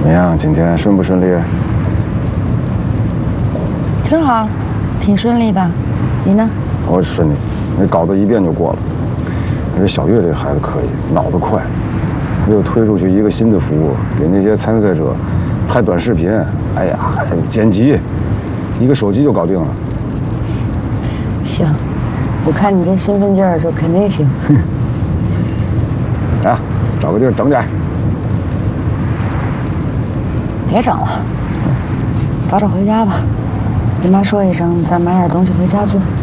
怎么样？今天顺不顺利？ 挺好，挺顺利的。你呢？ 我顺利，那稿子一遍就过了。这小月这孩子可以，脑子快，又推出去一个新的服务，给那些参赛者拍短视频。哎呀，还剪辑，一个手机就搞定了。 行，我看你这兴奋劲儿，就肯定行。 来，找个地儿整点。 别整了，早点回家吧。你妈说一声，再买点东西回家做。